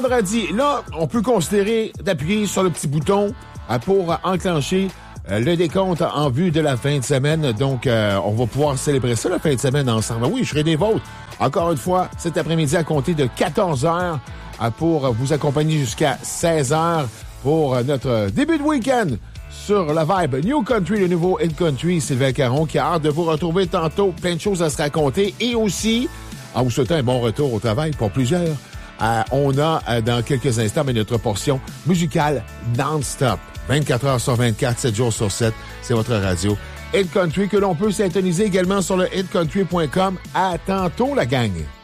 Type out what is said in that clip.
Vendredi, là, on peut considérer d'appuyer sur le petit bouton pour enclencher le décompte en vue de la fin de semaine. Donc, on va pouvoir célébrer ça la fin de semaine ensemble. Oui, je serai des vôtres. Encore une fois, cet après-midi à compter de 14h pour vous accompagner jusqu'à 16h pour notre début de week-end sur la vibe New Country, le nouveau Hit Country. Sylvain Caron qui a hâte de vous retrouver tantôt. Plein de choses à se raconter. Et aussi, en vous souhaitant un bon retour au travail pour plusieurs, on a dans quelques instants notre portion musicale non-stop. 24 heures sur 24, 7 jours sur 7. C'est votre radio Hit Country que l'on peut syntoniser également sur le hitcountry.com. À tantôt, la gang!